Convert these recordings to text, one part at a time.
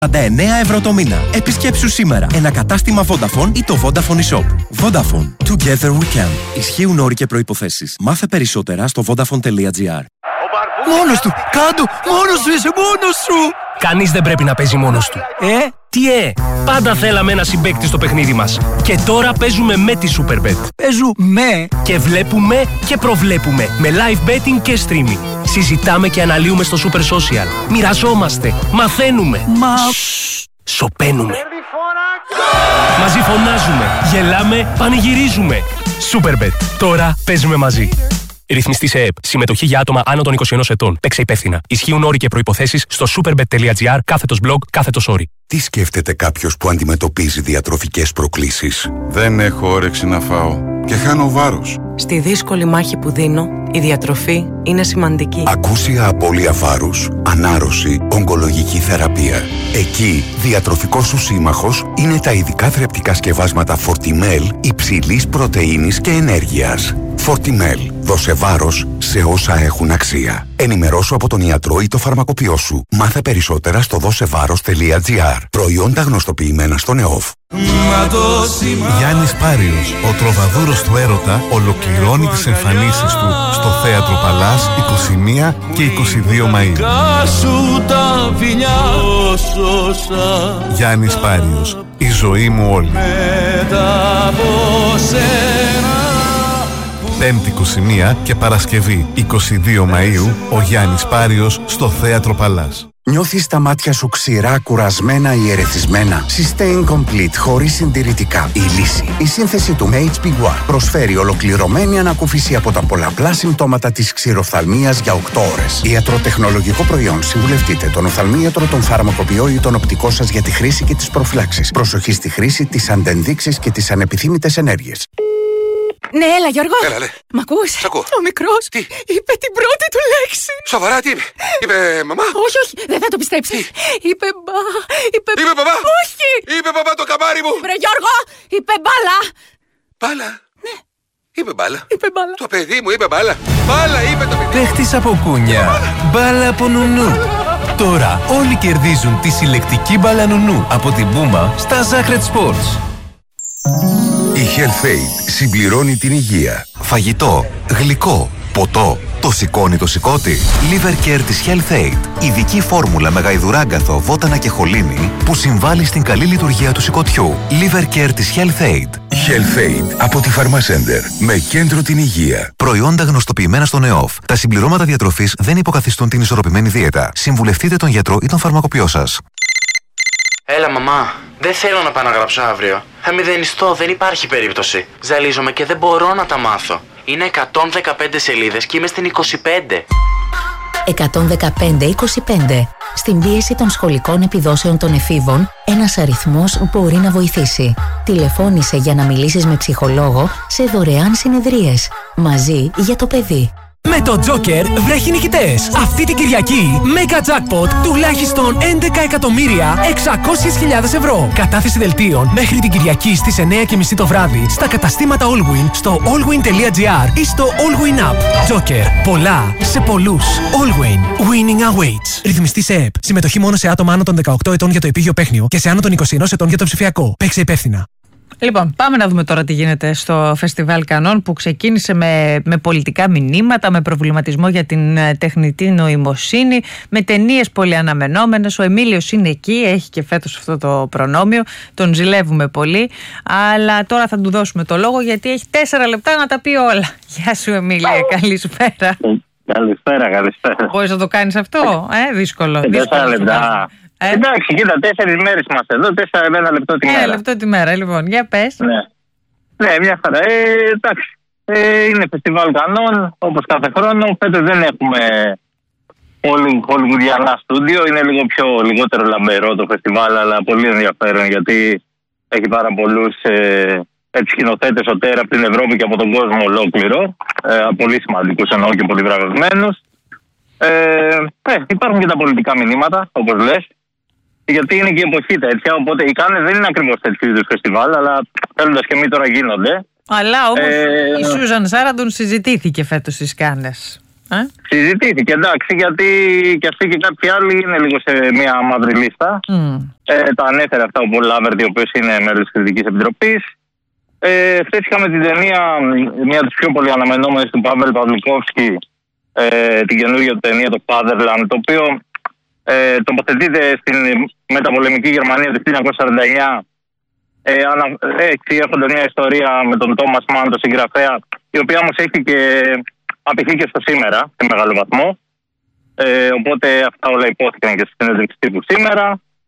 €49 το μήνα. Επισκέψου σήμερα ένα κατάστημα Vodafone ή το Vodafone eShop. Vodafone. Together we can. Ισχύουν όροι και προϋποθέσεις. Μάθε περισσότερα στο vodafone.gr. Μόνος του! Κάντο! Μόνος σου είσαι! Μόνος σου! Κανείς δεν πρέπει να παίζει μόνος του. Τι πάντα θέλαμε ένα συμπαίκτη στο παιχνίδι μας. Και τώρα παίζουμε με τη Superbet. Παίζουμε! Και βλέπουμε και προβλέπουμε. Με live betting και streaming. Συζητάμε και αναλύουμε στο Super Social. Μοιραζόμαστε. Μαθαίνουμε. Σωπαίνουμε. Μαζί φωνάζουμε. Γελάμε. Πανηγυρίζουμε. Superbet. Τώρα παίζουμε μαζί. Ρυθμιστή σε ΕΕΠ. Συμμετοχή για άτομα άνω των 21 ετών. Παίξε υπεύθυνα. Ισχύουν όροι και προϋποθέσεις στο superbet.gr/blog/όροι. Τι σκέφτεται κάποιος που αντιμετωπίζει διατροφικές προκλήσεις? Δεν έχω όρεξη να φάω και χάνω βάρος. Στη δύσκολη μάχη που δίνω, η διατροφή είναι σημαντική. Ακούσια απώλεια βάρους, ανάρρωση, ογκολογική θεραπεία. Εκεί, διατροφικός σου σύμμαχος είναι τα ειδικά θρεπτικά σκευάσματα Fortimel υψηλής πρωτεΐνης και ενέργειας. Fortimel. Δώσε βάρος σε όσα έχουν αξία. Ενημερώσου από τον ιατρό ή το φαρμακοποιό σου. Μάθε περισσότερα στο δώσεβάρος.gr. Προϊόντα γνωστοποιημένα στον ΕΟΦ. Γιάννης Πάριος, ο τροβαδούρος του έρωτα, ολοκληρώνει τις εμφανίσεις του στο Θέατρο Παλάς 21 και 22 Μαΐου. Γιάννης Πάριος, η ζωή μου όλη. Πέμπτη 21 και Παρασκευή 22 Μαΐου, ο Γιάννης Πάριος στο Θέατρο Παλάς. Νιώθεις τα μάτια σου ξηρά, κουρασμένα ή ερεθισμένα? Sustain Complete, χωρίς συντηρητικά. Η λύση. Η σύνθεση του HB1 προσφέρει ολοκληρωμένη ανακούφιση από τα πολλαπλά συμπτώματα της ξηροφθαλμίας για 8 ώρες. Ιατροτεχνολογικό προϊόν. Συμβουλευτείτε τον οφθαλμίατρο, τον φαρμακοποιό ή τον οπτικό σας για τη χρήση και τις προφυλάξεις. Προσοχή στη χρήση, τις αντενδείξεις και τις ανεπιθύμητες ενέργειες. Ναι, έλα Γιώργο. Έλα, λέ. Μ' ακούς? Σ' ακούω. Ο μικρός Τι? είπε την πρώτη του λέξη. Σοβαρά, τι είπε? Είπε μαμά? Όχι, δεν θα το πιστέψεις. Είπε Είπε μπαμπά? Όχι. Είπε μπαμπά το καμάρι μου. Βρε Γιώργο, είπε μπάλα. Μπάλα? Ναι. Είπε μπάλα. Είπε μπάλα. Το παιδί μου είπε μπάλα. Μπάλα είπε το παιδί. Παίχτης από κούνια. Μπάλα από νουνού. Τώρα όλοι κερδίζουν τη συλλεκτική μπάλα νουνού από την Puma στα Zacred Sports. Η Health-Aid συμπληρώνει την υγεία. Φαγητό, γλυκό, ποτό. Το σηκώνει το σηκώτη. Liver Care της Health-Aid. Ειδική φόρμουλα με γαϊδουράγκαθο, βότανα και χολίνη που συμβάλλει στην καλή λειτουργία του σηκωτιού. Liver Care της Health-Aid. Health-Aid από τη Pharmacenter. Με κέντρο την υγεία. Προϊόντα γνωστοποιημένα στον ΕΟΦ. Τα συμπληρώματα διατροφής δεν υποκαθιστούν την ισορροπημένη δίαιτα. Συμβουλευτείτε τον γιατρό ή τον φαρμακοποιό σας. Έλα μαμά, δεν θέλω να πάω να γράψω αύριο. Θα μηδενιστώ, δεν υπάρχει περίπτωση. Ζαλίζομαι και δεν μπορώ να τα μάθω. Είναι 115 σελίδες και είμαι στην 25. 115-25. Στην πίεση των σχολικών επιδόσεων των εφήβων, ένας αριθμός μπορεί να βοηθήσει. Τηλεφώνησε για να μιλήσεις με ψυχολόγο σε δωρεάν συνεδρίες. Μαζί για το παιδί. Με το Joker βρέχει νικητές. Αυτή την Κυριακή, Mega Jackpot τουλάχιστον 11.600.000 ευρώ. Κατάθεση δελτίων μέχρι την Κυριακή στις 9:30 το βράδυ στα καταστήματα Allwyn, στο allwyn.gr ή στο Allwyn App. Joker. Πολλά σε πολλούς. Allwyn. Winning awaits. Ρυθμιστή σε ΕΕΠ. Συμμετοχή μόνο σε άτομα άνω των 18 ετών για το επίγειο παίχνιο και σε άνω των 21 ετών για το ψηφιακό. Παίξε υπεύθυνα. Λοιπόν, πάμε να δούμε τώρα τι γίνεται στο Φεστιβάλ Κανών, που ξεκίνησε με πολιτικά μηνύματα, με προβληματισμό για την τεχνητή νοημοσύνη, με ταινίες πολύ αναμενόμενες. Ο Εμίλιος είναι εκεί, έχει και φέτος αυτό το προνόμιο, τον ζηλεύουμε πολύ, αλλά τώρα θα του δώσουμε το λόγο γιατί έχει 4 λεπτά να τα πει όλα. Γεια σου Εμίλια, καλησπέρα. Καλησπέρα. Μπορείς να το κάνεις αυτό, δύσκολο. 4 λεπτά. Εντάξει, κοίτα, 4 μέρες είμαστε εδώ, 1 λεπτό τη μέρα. 1 λεπτό τη μέρα, λοιπόν, για πες. Ναι, μια χαρά. Εντάξει, είναι φεστιβάλ Κανών, όπως κάθε χρόνο. Φέτος δεν έχουμε χολιγουδιανά στούντιο, είναι λιγότερο λαμπερό το φεστιβάλ, αλλά πολύ ενδιαφέρον γιατί έχει πάρα πολλούς σκηνοθέτες από την Ευρώπη και από τον κόσμο ολόκληρο. Πολύ σημαντικούς εννοώ και πολύ βραβευμένους. Υπάρχουν και τα πολιτικά μηνύματα, όπως λες. Γιατί είναι και η εποχή τέτοια, οπότε οι Κάνες δεν είναι ακριβώς τέτοιου είδους φεστιβάλ, αλλά θέλοντας και εμείς τώρα γίνονται. Αλλά όμως η Σούζαν Σάραντον συζητήθηκε φέτος στις Κάνες. Συζητήθηκε, εντάξει, γιατί και αυτοί και κάποιοι άλλοι είναι λίγο σε μια μαύρη λίστα. Τα ανέφερε αυτά ο Πολ Λάβερτ, ο οποίος είναι μέλος της Κριτικής Επιτροπής. Χθες είχαμε την ταινία, μια από τις πιο πολύ αναμενόμενες του Πάβελ Παυλικόφσκι, την καινούργια ταινία, το Fatherland, το οποίο τοποθετείται στην μεταπολεμική Γερμανία του 1949. Έτσι έχονται μια ιστορία με τον Τόμας Μαν, τον συγγραφέα, η οποία όμως έχει και απηχεί και στο σήμερα σε μεγάλο βαθμό. Οπότε αυτά όλα υπόθηκαν και στη συνέντευξη τύπου σήμερα.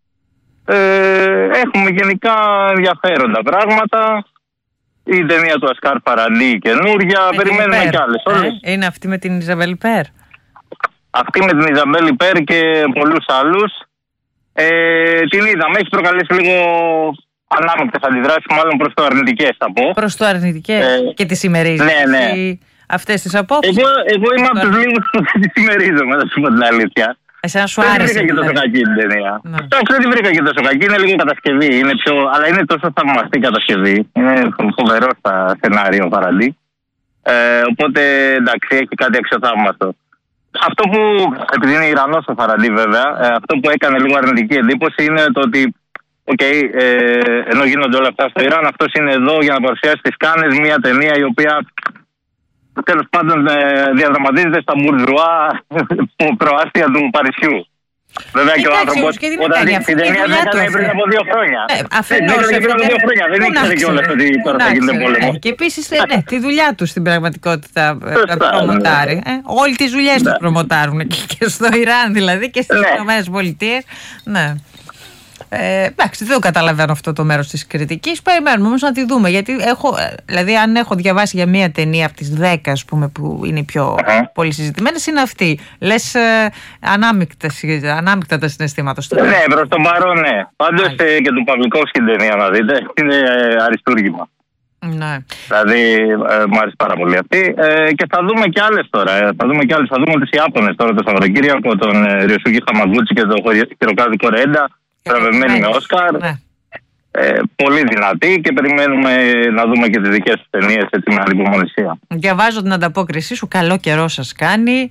Έχουμε γενικά ενδιαφέροντα πράγματα. Η ταινία του Ασκάρ Παραντί καινούρια. Περιμένουμε κι άλλες. Είναι αυτή με την Ιζαμπέλ Πέρ. Αυτή με την Ιζαμπέλ Πέρ και πολλούς άλλους. Την είδαμε. Έχει προκαλέσει λίγο ανάμεικτες αντιδράσεις, μάλλον προς το αρνητικές θα πω. Προς το αρνητικές και τις ημερίζεις. Ναι. Αυτές τις απόψεις. Εγώ είμαι από τους λίγους που τις ημερίζομαι, να σου πω την αλήθεια. Εσένα σου άρεσε. Δεν βρήκα και τόσο κακή την ταινία. Εντάξει, δεν την βρήκα και τόσο κακή. Είναι λίγο κατασκευή. Αλλά είναι τόσο θαυμαστή κατασκευή. Είναι φοβερό στα σενάριο Παραντί. Οπότε εντάξει, έχει κάτι αξιοθαύμαστο. Αυτό που, επειδή είναι Ιρανός ο Παραντί βέβαια, αυτό που έκανε λίγο αρνητική εντύπωση είναι το ότι ενώ γίνονται όλα αυτά στο Ιράν, αυτός είναι εδώ για να παρουσιάσει τις Κάνες μια ταινία η οποία τέλος πάντων διαδραματίζεται στα μπουρζουά προάστια του Παρισιού. Βέβαια και ο άνθρωπος όταν την ταινία την έκανε πριν από 2 χρόνια. Αφενός πριν από 2 χρόνια, δεν ήξερε κιόλας ότι τώρα θα γίνεται πόλεμο. Και επίσης τη δουλειά του στην πραγματικότητα προμοτάρει. Όλοι τις δουλειές τους προμοτάρουν και στο Ιράν δηλαδή και στις ΗΠΑ. Ναι. Εντάξει, δεν το καταλαβαίνω αυτό το μέρος της κριτικής. Περιμένουμε όμως να τη δούμε. Γιατί δηλαδή, αν έχω διαβάσει για μία ταινία από τις 10, ας πούμε, που είναι οι πιο πολύ συζητημένες, είναι αυτή. Λες ανάμεικτα τα συναισθήματα στο τέλος. Ναι, προς τον παρόν, ναι. Πάντως και του Παυλικόφσκι την ταινία να δείτε. Είναι αριστούργημα. Ναι. Δηλαδή, μου άρεσε πάρα πολύ αυτή. Και θα δούμε κι άλλες τώρα. Θα δούμε τους Ιάπωνες τώρα το Σαββατοκύριακο, τον Ριοσούκι Χαμαγκούτσι και τον Χιροκάδη Κορέντα. Τραβευμένη με Όσκαρ. Πολύ δυνατή και περιμένουμε να δούμε και τις δικές τους ταινίες έτσι με ανυπομονησία. Διαβάζω την ανταπόκρισή σου, καλό καιρό σας κάνει,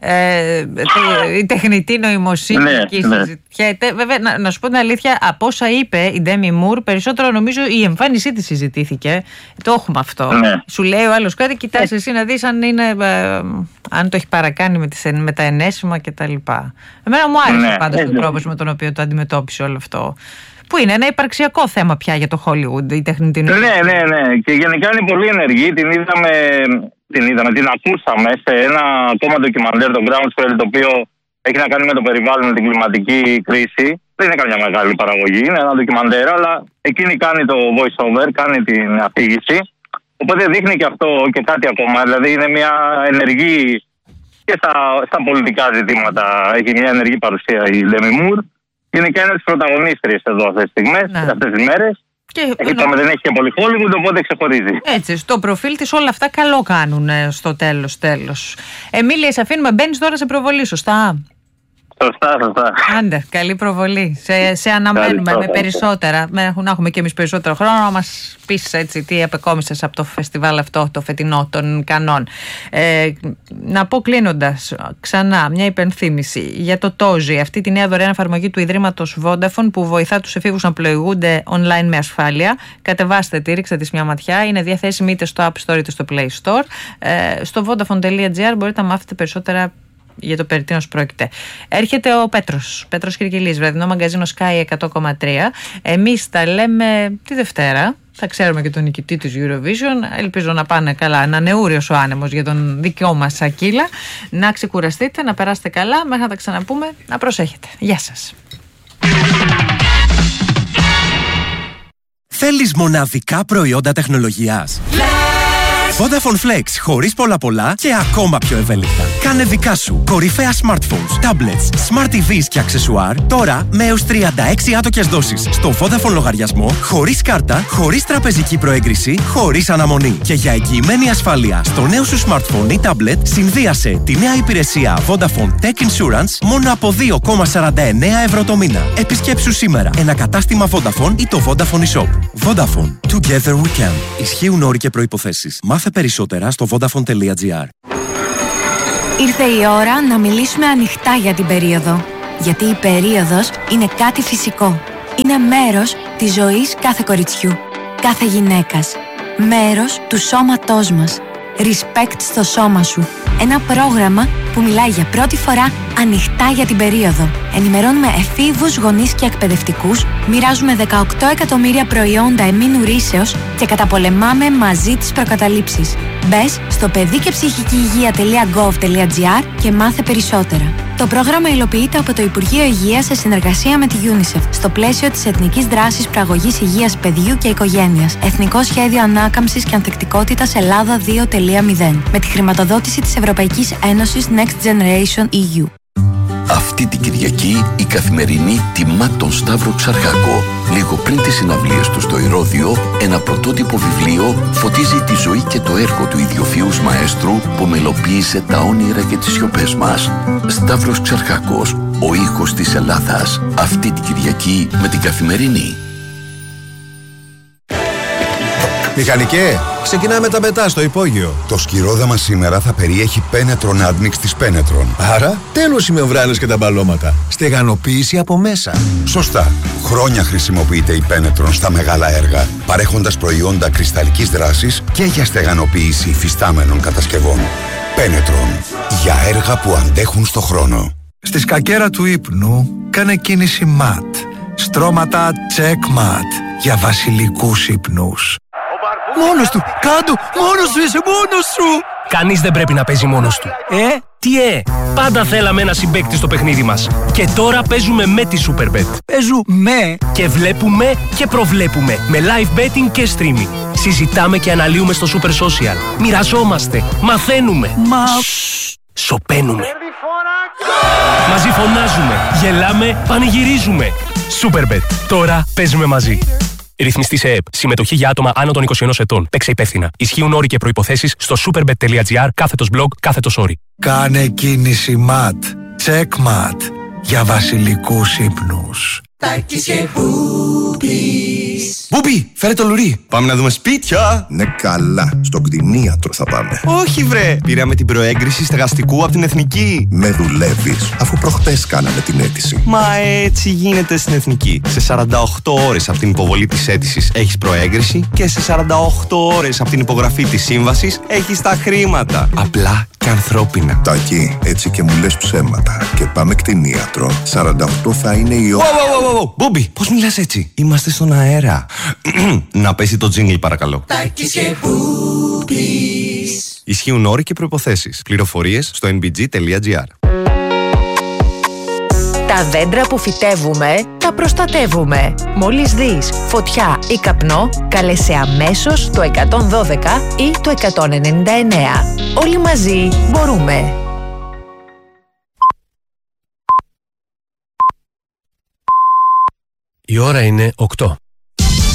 η τεχνητή νοημοσύνη και συζητιέται. Βέβαια, να σου πω την αλήθεια, από όσα είπε η Ντέμι Μουρ, περισσότερο νομίζω η εμφάνισή της συζητήθηκε. Το έχουμε αυτό. Σου λέει ο άλλος κάτι, κοιτάς εσύ να δεις αν το έχει παρακάνει με τα ενέσιμα κτλ. Εμένα μου άρεσε πάντως ο τρόπος με τον οποίο το αντιμετώπισε όλο αυτό. Που είναι ένα υπαρξιακό θέμα πια για το Hollywood, η τεχνητή νοημοσύνη. Ναι. Και γενικά είναι πολύ ενεργή. Την ακούσαμε σε ένα ακόμα ντοκιμαντέρ, το Groundswell, το οποίο έχει να κάνει με το περιβάλλον, με την κλιματική κρίση. Δεν είναι καμιά μεγάλη παραγωγή, είναι ένα ντοκιμαντέρ, αλλά εκείνη κάνει το voice over, κάνει την αφήγηση. Οπότε δείχνει και αυτό και κάτι ακόμα. Δηλαδή είναι μια ενεργή και στα πολιτικά ζητήματα. Έχει μια ενεργή παρουσία η Ντέμι Μουρ. Είναι και ένα της πρωταγωνίστριες εδώ αυτές τις στιγμές, αυτές τις μέρες. Είπαμε δεν έχει και πολύ Hollywood, οπότε ξεχωρίζει. Έτσι, στο προφίλ της όλα αυτά καλό κάνουν στο τέλος. Εμίλια, σε αφήνουμε, μπαίνεις τώρα σε προβολή, σωστά? Σωστά. Άντε, καλή προβολή. Σε αναμένουμε με περισσότερα. Να έχουμε και εμείς περισσότερο χρόνο να μας πεις έτσι τι απεκόμισες από το φεστιβάλ αυτό το φετινό των Κανών. Να πω κλείνοντας ξανά μια υπενθύμηση για το Tozi, αυτή τη νέα δωρεάν εφαρμογή του Ιδρύματος Vodafone που βοηθά τους εφήβους να πλοηγούνται online με ασφάλεια. Κατεβάστε τη, ρίξτε της μια ματιά. Είναι διαθέσιμη είτε στο App Store είτε στο Play Store. Στο vodafone.gr μπορείτε να μάθετε περισσότερα για το περί τίνος πρόκειται. Έρχεται ο Πέτρος Κυρκυλής, βραδινό μαγκαζίνο Sky 100,3. Εμείς τα λέμε τη Δευτέρα. Θα ξέρουμε και τον νικητή της Eurovision. Ελπίζω να πάνε καλά. Ανανεούριος ο άνεμος για τον δικό μας Σακίλα. Να ξεκουραστείτε, να περάσετε καλά. Μέχρι να τα ξαναπούμε, να προσέχετε. Γεια σας. Θέλεις μοναδικά προϊόντα τεχνολογίας? Vodafone Flex, χωρίς πολλά και ακόμα πιο ευέλικτα. Κάνε δικά σου κορυφαία smartphones, tablets, smart TVs και αξεσουάρ τώρα με έως 36 άτοκες δόσεις στο Vodafone λογαριασμό, χωρίς κάρτα, χωρίς τραπεζική προέγκριση, χωρίς αναμονή. Και για εγγυημένη ασφάλεια στο νέο σου smartphone ή tablet, συνδύασε τη νέα υπηρεσία Vodafone Tech Insurance μόνο από 2,49 ευρώ το μήνα. Επισκέψου σήμερα ένα κατάστημα Vodafone ή το Vodafone eShop. Vodafone. Together we can. Ισχύουν όροι και προϋποθέσεις. Μάθε περισσότερα στο vodafone.gr. Ήρθε η ώρα να μιλήσουμε ανοιχτά για την περίοδο. Γιατί η περίοδος είναι κάτι φυσικό. Είναι μέρος της ζωής κάθε κοριτσιού, κάθε γυναίκας. Μέρος του σώματός μας. Respect στο σώμα σου. Ένα πρόγραμμα που μιλάει για πρώτη φορά ανοιχτά για την περίοδο. Ενημερώνουμε εφήβους, γονείς και εκπαιδευτικούς, μοιράζουμε 18 εκατομμύρια προϊόντα εμμήνου ρύσεως και καταπολεμάμε μαζί τις προκαταλήψεις. Μπες στο παιδικεψυχικηυγεία.gov.gr και μάθε περισσότερα. Το πρόγραμμα υλοποιείται από το Υπουργείο Υγείας σε συνεργασία με τη UNICEF στο πλαίσιο της Εθνικής Δράσης Προαγωγής Υγείας Παιδιού και Οικογένειας. Εθνικό Σχέδιο Ανάκαμψης και Ανθεκτικότητας Ελλάδα 2.0. Με τη χρηματοδότηση της Ευρωπαϊκής Ένωσης Next Generation EU. Αυτή την Κυριακή η Καθημερινή τιμά τον Σταύρο Ξαρχάκο. Λίγο πριν τις συναυλίες του στο Ηρώδειο, ένα πρωτότυπο βιβλίο φωτίζει τη ζωή και το έργο του ιδιοφυούς μαέστρου που μελοποίησε τα όνειρα και τις σιωπές μας. Σταύρος Ξαρχάκος, ο ήχος της Ελλάδας. Αυτή την Κυριακή με την Καθημερινή. Μηχανικέ, ξεκινάμε τα μετά στο υπόγειο. Το σκυρόδαμα σήμερα θα περιέχει Penetron Admix της Penetron. Άρα, τέλος οι μεμβράνες και τα μπαλώματα. Στεγανοποίηση από μέσα. Σωστά. Χρόνια χρησιμοποιείται η Penetron στα μεγάλα έργα, παρέχοντας προϊόντα κρυσταλλικής δράσης και για στεγανοποίηση υφιστάμενων κατασκευών. Penetron. Για έργα που αντέχουν στο χρόνο. Στη σκακέρα του ύπνου, κάνε κίνηση MAT. Στρώματα check MAT. Για βασιλικούς ύπνους. Μόνος του! Κάντο! Μόνος του! Είσαι μόνος σου! Κανείς δεν πρέπει να παίζει μόνος του. Τι Πάντα θέλαμε ένα συμπαίκτη στο παιχνίδι μας. Και τώρα παίζουμε με τη Superbet. Παίζουμε! Και βλέπουμε και προβλέπουμε. Με live betting και streaming. Συζητάμε και αναλύουμε στο Super Social. Μοιραζόμαστε. Μαθαίνουμε. Σωπαίνουμε. Μαζί φωνάζουμε. Γελάμε. Πανηγυρίζουμε. Superbet. Τώρα παίζουμε μαζί. Ρυθμιστή σε ΕΕΠ. Συμμετοχή για άτομα άνω των 21 ετών. Παίξε υπεύθυνα. Ισχύουν όροι και προϋποθέσεις στο superbet.gr/blog/όροι. Κάνε κίνηση MAT. Check MAT. Για βασιλικούς ύπνους. Τάκης και Μπούπης. Μπούπη, φέρε το λουρί. Πάμε να δούμε σπίτια. Ναι, καλά. Στο κτηνίατρο θα πάμε. Όχι, βρε. Πήραμε την προέγκριση στεγαστικού από την Εθνική. Με δουλεύεις, αφού προχτές κάναμε την αίτηση. Μα έτσι γίνεται στην Εθνική. Σε 48 ώρες από την υποβολή της αίτησης έχεις προέγκριση και σε 48 ώρες από την υπογραφή της σύμβασης έχεις τα χρήματα. Απλά και ανθρώπινα. Τάκη, έτσι και μου λες ψέματα. Και πάμε κτηνίατρο. 48 θα είναι η ώρα. Μπούμπι, πώς μιλάς έτσι? Είμαστε στον αέρα. Να πέσει το τζίνγκλ παρακαλώ. Τάκης και Μπούπης. Ισχύουν όροι και προϋποθέσεις. Πληροφορίες στο nbg.gr. Τα δέντρα που φυτεύουμε, τα προστατεύουμε. Μόλις δεις φωτιά ή καπνό, κάλεσε αμέσως το 112 ή το 199. Όλοι μαζί μπορούμε. Η ώρα είναι 8.